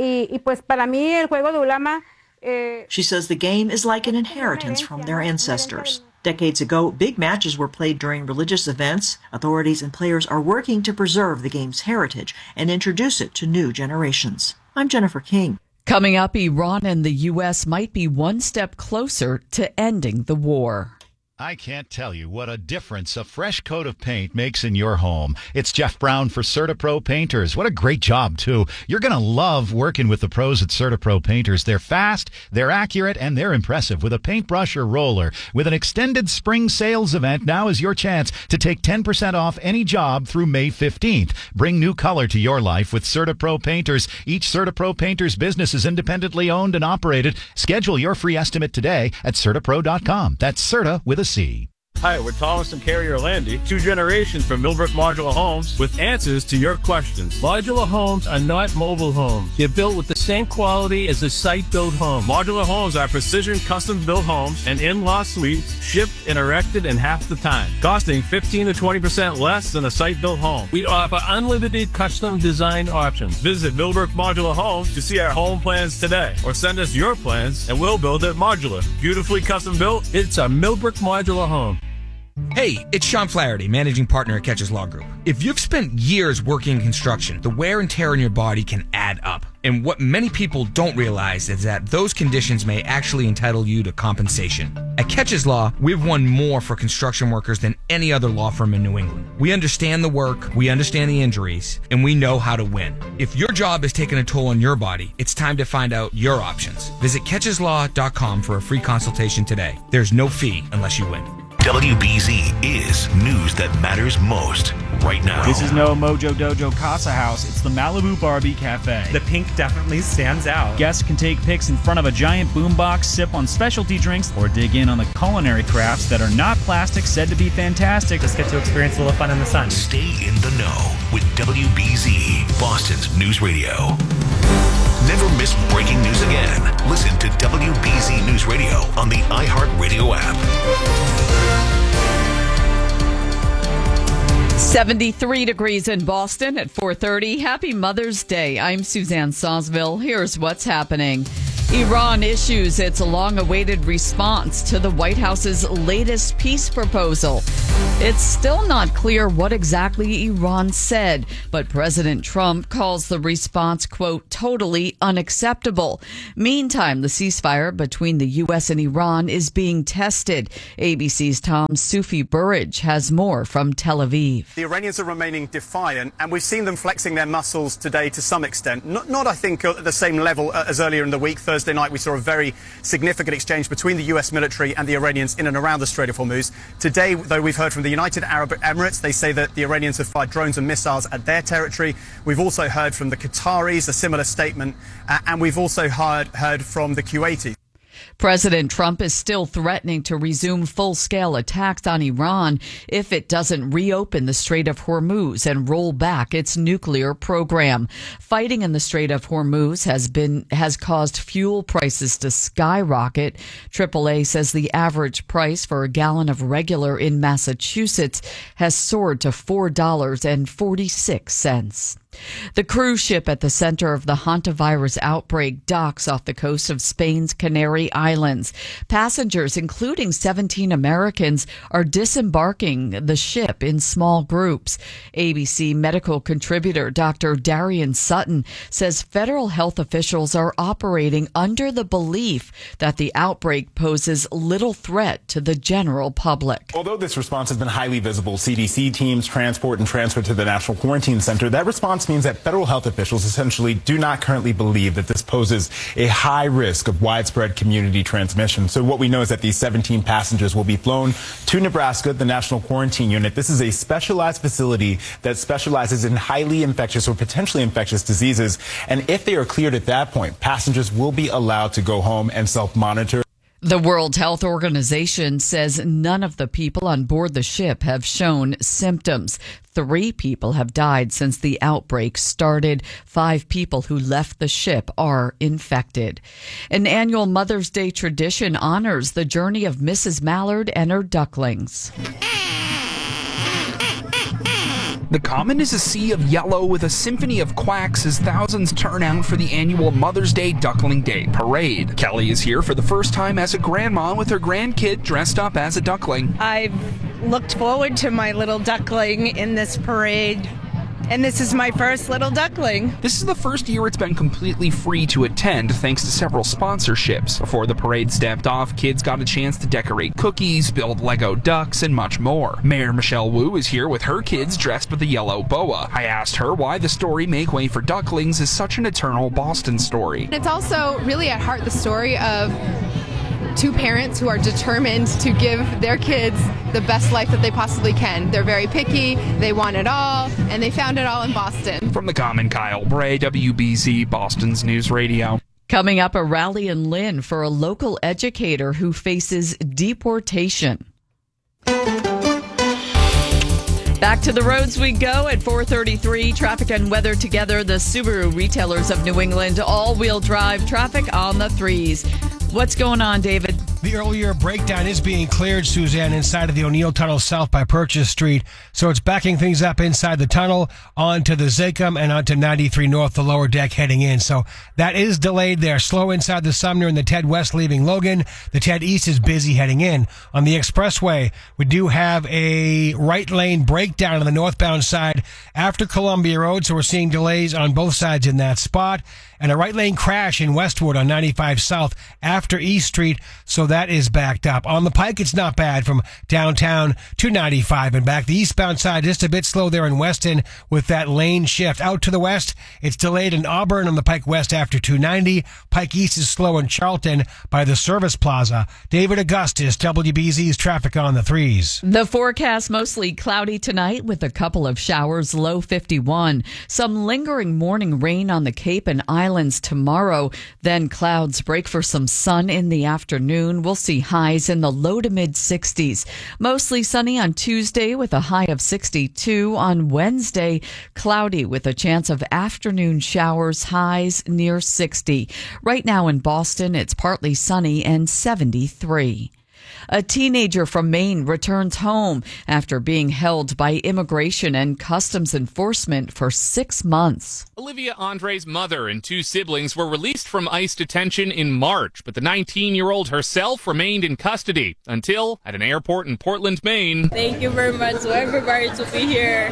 She says the game is like an inheritance from their ancestors. Decades ago, big matches were played during religious events. Authorities and players are working to preserve the game's heritage and introduce it to new generations. I'm Jennifer King. Coming up, Iran and the U.S. might be one step closer to ending the war. I can't tell you what a difference a fresh coat of paint makes in your home. It's Jeff Brown for CertaPro Painters. What a great job, too. You're going to love working with the pros at CertaPro Painters. They're fast, they're accurate, and they're impressive with a paintbrush or roller. With an extended spring sales event, now is your chance to take 10% off any job through May 15th. Bring new color to your life with CertaPro Painters. Each CertaPro Painters business is independently owned and operated. Schedule your free estimate today at CertaPro.com. That's Certa with a C. Hi, we're Thomas and Carrie Orlandi, 2 generations from Millbrook Modular Homes, with answers to your questions. Modular homes are not mobile homes. They're built with the same quality as a site-built home. Modular homes are precision custom-built homes and in-law suites, shipped and erected in half the time, costing 15 to 20% less than a site-built home. We offer unlimited custom design options. Visit Millbrook Modular Homes to see our home plans today, or send us your plans and we'll build it modular. Beautifully custom-built. It's a Millbrook Modular Home. Hey, it's Sean Flaherty, managing partner at Catches Law Group. If you've spent years working in construction, the wear and tear on your body can add up. And what many people don't realize is that those conditions may actually entitle you to compensation. At Catches Law, we've won more for construction workers than any other law firm in New England. We understand the work, we understand the injuries, and we know how to win. If your job is taking a toll on your body, it's time to find out your options. Visit catcheslaw.com for a free consultation today. There's no fee unless you win. WBZ is news that matters most right now. This is no Mojo Dojo Casa House. It's the Malibu Barbie Cafe. The pink definitely stands out. Guests can take pics in front of a giant boombox, sip on specialty drinks, or dig in on the culinary crafts that are not plastic, said to be fantastic. Just get to experience a little fun in the sun. Stay in the know with WBZ, Boston's News Radio. Never miss breaking news again. Listen to WBZ News Radio on the iHeartRadio app. 73 degrees in Boston at 4:30. Happy Mother's Day. I'm Suzanne Sosville. Here's what's happening. Iran issues its long-awaited response to the White House's latest peace proposal. It's still not clear what exactly Iran said, but President Trump calls the response, quote, totally unacceptable. Meantime, the ceasefire between the U.S. and Iran is being tested. ABC's Tom Sufi Burridge has more from Tel Aviv. The Iranians are remaining defiant, and we've seen them flexing their muscles today to some extent. Not I think, at the same level as earlier in the week. Thursday night, we saw a very significant exchange between the U.S. military and the Iranians in and around the Strait of Hormuz. Today, though, we've heard from the United Arab Emirates. They say that the Iranians have fired drones and missiles at their territory. We've also heard from the Qataris, a similar statement, and we've also heard from the Kuwaitis. President Trump is still threatening to resume full-scale attacks on Iran if it doesn't reopen the Strait of Hormuz and roll back its nuclear program. Fighting in the Strait of Hormuz has caused fuel prices to skyrocket. AAA says the average price for a gallon of regular in Massachusetts has soared to $4.46. The cruise ship at the center of the hantavirus outbreak docks off the coast of Spain's Canary Islands. Passengers, including 17 Americans, are disembarking the ship in small groups. ABC medical contributor Dr. Darian Sutton says federal health officials are operating under the belief that the outbreak poses little threat to the general public. Although this response has been highly visible, CDC teams transport and transfer to the National Quarantine Center, that response means that federal health officials essentially do not currently believe that this poses a high risk of widespread community transmission. So what we know is that these 17 passengers will be flown to Nebraska, the National Quarantine Unit. This is a specialized facility that specializes in highly infectious or potentially infectious diseases. And if they are cleared at that point, passengers will be allowed to go home and self-monitor. The World Health Organization says none of the people on board the ship have shown symptoms. 3 people have died since the outbreak started. 5 people who left the ship are infected. An annual Mother's Day tradition honors the journey of Mrs. Mallard and her ducklings. The Common is a sea of yellow with a symphony of quacks as thousands turn out for the annual Mother's Day Duckling Day parade. Kelly is here for the first time as a grandma with her grandkid dressed up as a duckling. I've looked forward to my little duckling in this parade. And this is my first little duckling. This is the first year it's been completely free to attend thanks to several sponsorships. Before the parade stepped off, kids got a chance to decorate cookies, build Lego ducks, and much more. Mayor Michelle Wu is here with her kids dressed with a yellow boa. I asked her why the story Make Way for Ducklings is such an eternal Boston story. It's also really at heart the story of 2 parents who are determined to give their kids the best life that they possibly can. They're very picky, they want it all, and they found it all in Boston. From the Common, Kyle Bray, WBZ, Boston's News Radio. Coming up, a rally in Lynn for a local educator who faces deportation. Back to the roads we go at 4:33. Traffic and weather together. The Subaru retailers of New England, all-wheel drive traffic on the 3s. What's going on, David? The earlier breakdown is being cleared, Suzanne, inside of the O'Neill Tunnel south by Purchase Street. So it's backing things up inside the tunnel onto the Zachem and onto 93 North, the lower deck heading in. So that is delayed there. Slow inside the Sumner and the Ted West leaving Logan. The Ted East is busy heading in. On the expressway, we do have a right lane breakdown on the northbound side after Columbia Road. So we're seeing delays on both sides in that spot. And a right lane crash in Westwood on 95 South after East Street, so that is backed up. On the Pike, it's not bad from downtown to 95 and back. The eastbound side, just a bit slow there in Weston with that lane shift. Out to the west, it's delayed in Auburn on the Pike West after 290. Pike East is slow in Charlton by the Service Plaza. David Augustus, WBZ's traffic on the 3s. The forecast mostly cloudy tonight with a couple of showers, low 51. Some lingering morning rain on the Cape and Islands tomorrow. Then clouds break for some sun in the afternoon. We'll see highs in the low to mid 60s. Mostly sunny on Tuesday with a high of 62. On Wednesday, cloudy with a chance of afternoon showers, highs near 60. Right now in Boston, it's partly sunny and 73. A teenager from Maine returns home after being held by Immigration and Customs Enforcement for 6 months. Olivia Andre's mother and 2 siblings were released from ICE detention in March, but the 19-year-old herself remained in custody until at an airport in Portland, Maine. Thank you very much to everybody to be here.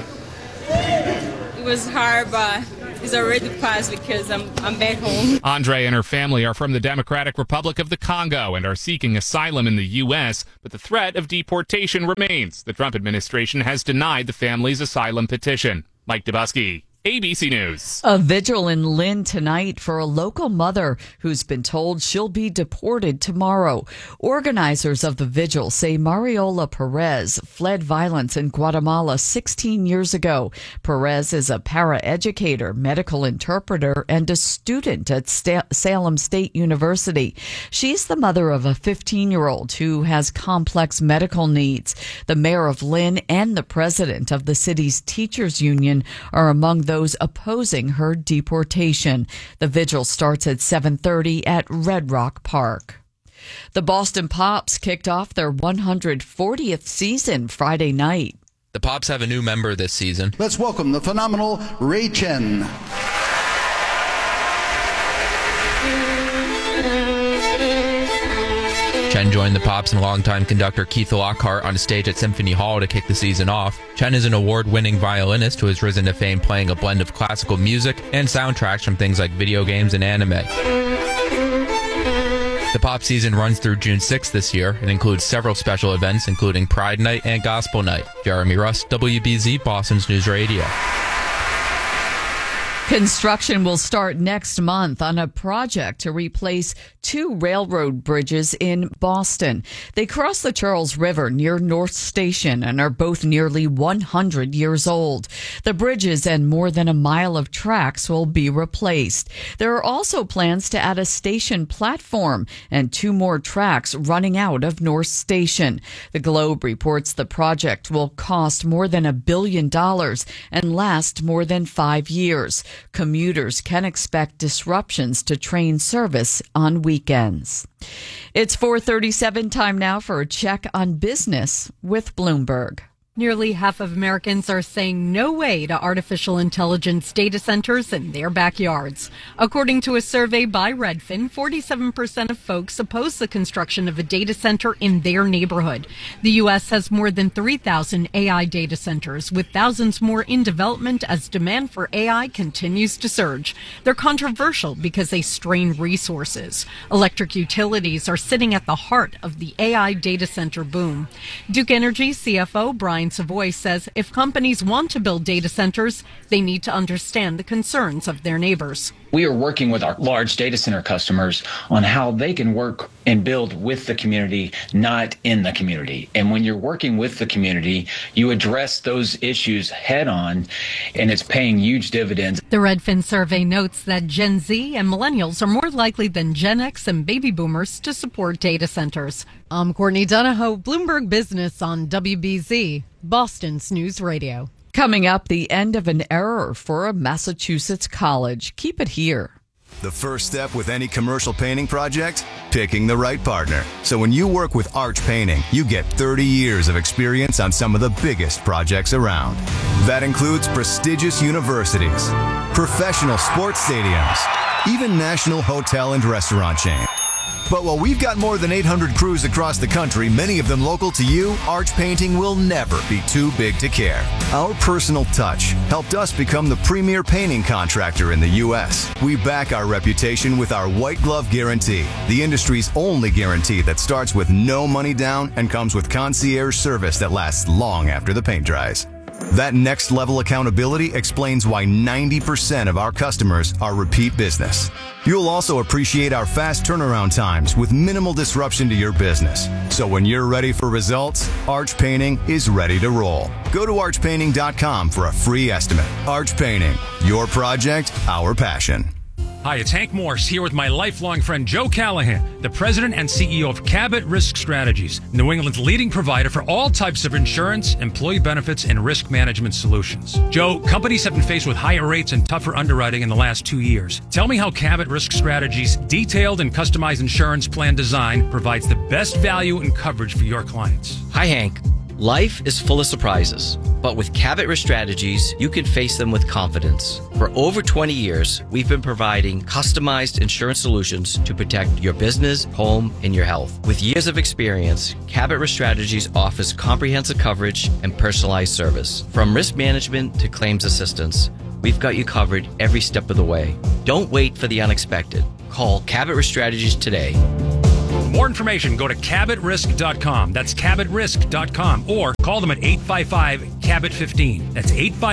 It was hard, but it's already passed because I'm back home. Andre and her family are from the Democratic Republic of the Congo and are seeking asylum in the U.S., but the threat of deportation remains. The Trump administration has denied the family's asylum petition. Mike Dubusky, ABC News. A vigil in Lynn tonight for a local mother who's been told she'll be deported tomorrow. Organizers of the vigil say Mariola Perez fled violence in Guatemala 16 years ago. Perez is a paraeducator, medical interpreter, and a student at Salem State University. She's the mother of a 15-year-old who has complex medical needs. The mayor of Lynn and the president of the city's teachers union are among those opposing her deportation. The vigil starts at 7:30 at Red Rock Park. The Boston Pops kicked off their 140th season Friday night. The Pops have a new member this season. Let's welcome the phenomenal Ray Chen. Chen joined the Pops and longtime conductor Keith Lockhart on stage at Symphony Hall to kick the season off. Chen is an award-winning violinist who has risen to fame playing a blend of classical music and soundtracks from things like video games and anime. The Pop season runs through June 6th this year and includes several special events, including Pride Night and Gospel Night. Jeremy Russ, WBZ, Boston's News Radio. Construction will start next month on a project to replace 2 railroad bridges in Boston. They cross the Charles River near North Station and are both nearly 100 years old. The bridges and more than a mile of tracks will be replaced. There are also plans to add a station platform and 2 more tracks running out of North Station. The Globe reports the project will cost more than $1 billion and last more than 5 years. Commuters can expect disruptions to train service on weekends. It's 4:37, time now for a check on business with Bloomberg. Nearly half of Americans are saying no way to artificial intelligence data centers in their backyards. According to a survey by Redfin, 47% of folks oppose the construction of a data center in their neighborhood. The U.S. has more than 3,000 AI data centers, with thousands more in development as demand for AI continues to surge. They're controversial because they strain resources. Electric utilities are sitting at the heart of the AI data center boom. Duke Energy CFO Brian Savoy says if companies want to build data centers, they need to understand the concerns of their neighbors. We are working with our large data center customers on how they can work and build with the community, not in the community. And when you're working with the community, you address those issues head on, and it's paying huge dividends. The Redfin survey notes that Gen Z and millennials are more likely than Gen X and baby boomers to support data centers. I'm Courtney Donahoe, Bloomberg Business on WBZ, Boston's News Radio. Coming up, the end of an era for a Massachusetts college. Keep it here. The first step with any commercial painting project? Picking the right partner. So when you work with Arch Painting, you get 30 years of experience on some of the biggest projects around. That includes prestigious universities, professional sports stadiums, even national hotel and restaurant chains. But while we've got more than 800 crews across the country, many of them local to you, Arch Painting will never be too big to care. Our personal touch helped us become the premier painting contractor in the U.S. We back our reputation with our white glove guarantee, the industry's only guarantee that starts with no money down and comes with concierge service that lasts long after the paint dries. That next level accountability explains why 90% of our customers are repeat business. You'll also appreciate our fast turnaround times with minimal disruption to your business. So when you're ready for results, Arch Painting is ready to roll. Go to archpainting.com for a free estimate. Arch Painting, your project, our passion. Hi, it's Hank Morse here with my lifelong friend Joe Callahan, the president and CEO of Cabot Risk Strategies, New England's leading provider for all types of insurance, employee benefits, and risk management solutions. Joe, companies have been faced with higher rates and tougher underwriting in the last 2 years. Tell me how Cabot Risk Strategies' detailed and customized insurance plan design provides the best value and coverage for your clients. Hi, Hank. Life is full of surprises, but with Cabot Risk Strategies, you can face them with confidence. For over 20 years, we've been providing customized insurance solutions to protect your business, home, and your health. With years of experience, Cabot Risk Strategies offers comprehensive coverage and personalized service. From risk management to claims assistance, we've got you covered every step of the way. Don't wait for the unexpected. Call Cabot Risk Strategies today. For more information, go to CabotRisk.com. That's CabotRisk.com. Or call them at 855-CABOT-15. That's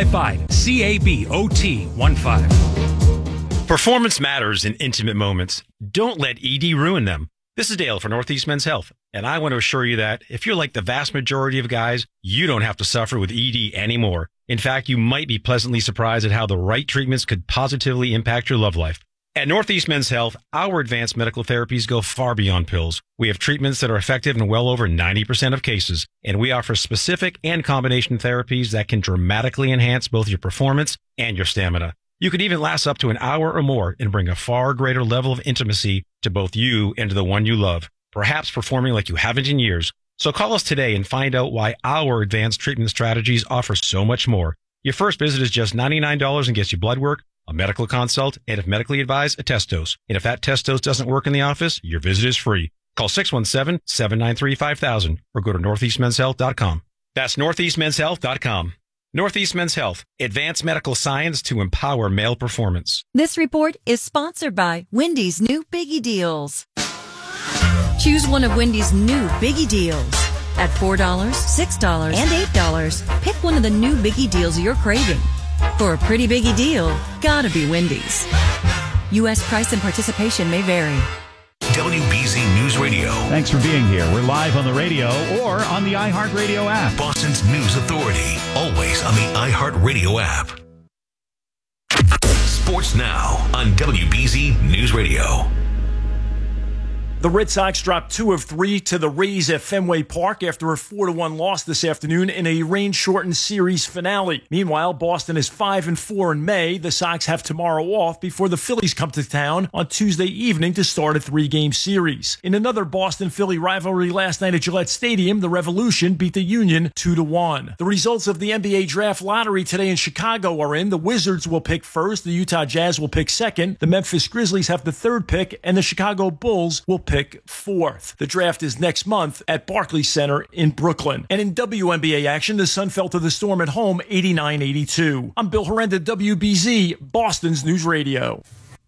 855-CABOT-15. Performance matters in intimate moments. Don't let ED ruin them. This is Dale for Northeast Men's Health, and I want to assure you that if you're like the vast majority of guys, you don't have to suffer with ED anymore. In fact, you might be pleasantly surprised at how the right treatments could positively impact your love life. At Northeast Men's Health, our advanced medical therapies go far beyond pills. We have treatments that are effective in well over 90% of cases, and we offer specific and combination therapies that can dramatically enhance both your performance and your stamina. You could even last up to an hour or more and bring a far greater level of intimacy to both you and to the one you love, perhaps performing like you haven't in years. So call us today and find out why our advanced treatment strategies offer so much more. Your first visit is just $99 and gets you blood work, a medical consult, and if medically advised, a test dose. And if that test dose doesn't work in the office, your visit is free. Call 617-793-5000 or go to northeastmenshealth.com. That's northeastmenshealth.com. Northeast Men's Health, advanced medical science to empower male performance. This report is sponsored by Wendy's new Biggie Deals. Choose one of Wendy's new Biggie Deals. At $4, $6, and $8, pick one of the new Biggie Deals you're craving. For a pretty biggie deal, gotta be Wendy's. U.S. price and participation may vary. WBZ News Radio. Thanks for being here. We're live on the radio or on the iHeartRadio app. Boston's News Authority. Always on the iHeartRadio app. Sports Now on WBZ News Radio. The Red Sox dropped 2 of 3 to the Rays at Fenway Park after a 4-1 loss this afternoon in a rain-shortened series finale. Meanwhile, Boston is 5-4 in May. The Sox have tomorrow off before the Phillies come to town on Tuesday evening to start a 3-game series. In another Boston-Philly rivalry last night at Gillette Stadium, the Revolution beat the Union 2-1. The results of the NBA Draft Lottery today in Chicago are in. The Wizards will pick first, the Utah Jazz will pick second, the Memphis Grizzlies have the third pick, and the Chicago Bulls will pick fourth. The draft is next month at Barclays Center in Brooklyn. And in WNBA action, the Sun fell to the Storm at home 89-82. I'm Bill Horrenda, WBZ, Boston's News Radio.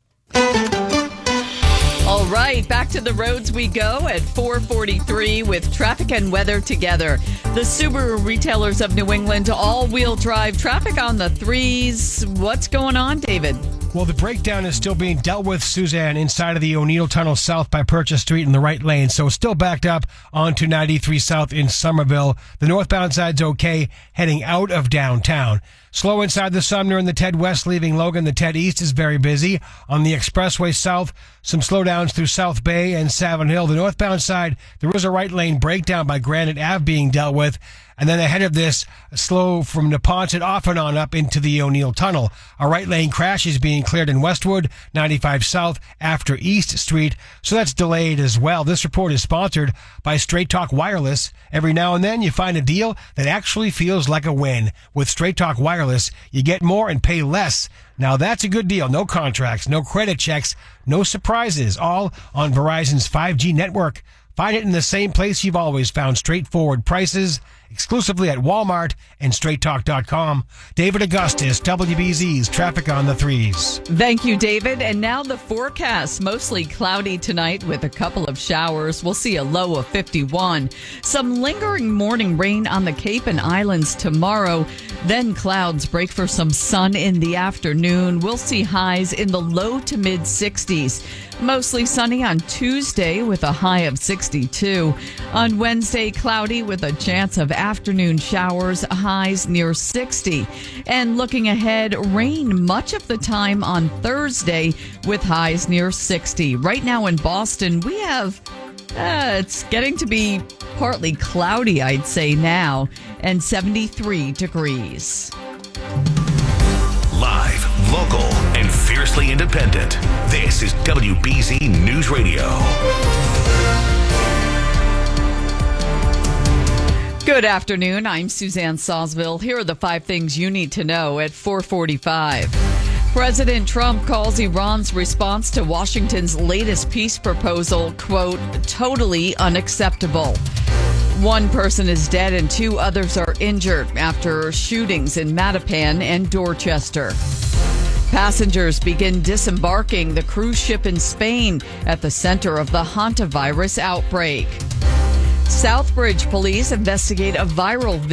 All right, back to the roads we go at 4:43 with traffic and weather together. The Subaru retailers of New England all-wheel drive traffic on the threes. What's going on, David? Well, the breakdown is still being dealt with, Suzanne, inside of the O'Neill Tunnel south by Purchase Street in the right lane. So it's still backed up onto 93 South in Somerville. The northbound side's okay, heading out of downtown. Slow inside the Sumner and the Ted West leaving Logan. The Ted East is very busy. On the Expressway South, some slowdowns through South Bay and Savin Hill. The northbound side, there was a right lane breakdown by Granite Ave being dealt with. And then ahead of this, slow from Neponset off and on up into the O'Neill Tunnel. A right lane crash is being cleared in Westwood, 95 South after East Street. So that's delayed as well. This report is sponsored by Straight Talk Wireless. Every now and then you find a deal that actually feels like a win. With Straight Talk Wireless, you get more and pay less. Now that's a good deal. No contracts, no credit checks, no surprises. All on Verizon's 5G network. Find it in the same place you've always found straightforward prices, exclusively at Walmart and straighttalk.com. David Augustus, WBZ's Traffic on the Threes. Thank you, David. And now the forecast. Mostly cloudy tonight with a couple of showers. We'll see a low of 51. Some lingering morning rain on the Cape and Islands tomorrow. Then clouds break for some sun in the afternoon. We'll see highs in the low to mid 60s. Mostly sunny on Tuesday with a high of 62. On Wednesday, cloudy with a chance of afternoon showers, highs near 60. And looking ahead, rain much of the time on Thursday with highs near 60. Right now in Boston, we have, it's getting to be partly cloudy, I'd say now, and 73 degrees. Live, local, and fiercely independent. This is WBZ News Radio. Good afternoon. I'm Suzanne Sawsville. Here are the 5 things you need to know at 4:45. President Trump calls Iran's response to Washington's latest peace proposal, quote, totally unacceptable. 1 person is dead and 2 others are injured after shootings in Mattapan and Dorchester. Passengers begin disembarking the cruise ship in Spain at the center of the hantavirus outbreak. Southbridge police investigate a viral